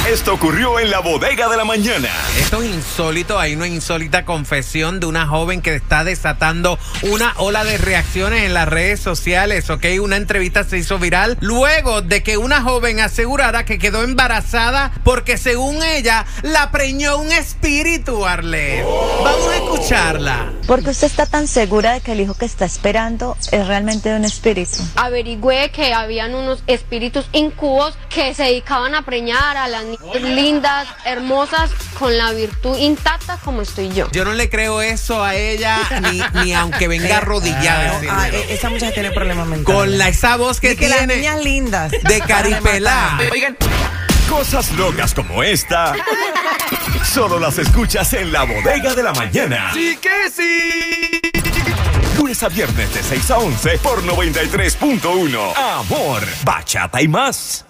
Esto ocurrió en la bodega de la mañana. Esto es insólito. Hay una insólita confesión de una joven que está desatando una ola de reacciones en las redes sociales, ¿ok? Una entrevista se hizo viral luego de que una joven asegurara que quedó embarazada porque, según ella, la preñó un espíritu, Arlet. Vamos a escucharla. ¿Por qué usted está tan segura de que el hijo que está esperando es realmente de un espíritu? Averigüé que habían unos espíritus incubos que se dedicaban a preñar a las niñas lindas, hermosas, con la virtud intacta como estoy yo. Yo no le creo eso a ella ni aunque venga arrodillada. Esa muchacha tiene problemas mentales. Con esa voz que tiene. Las niñas lindas. De caripelá. Oigan, cosas locas como esta solo las escuchas en la bodega de la mañana. ¡Sí que sí! Lunes a viernes de 6 a 11 por 93.1. Amor, bachata y más.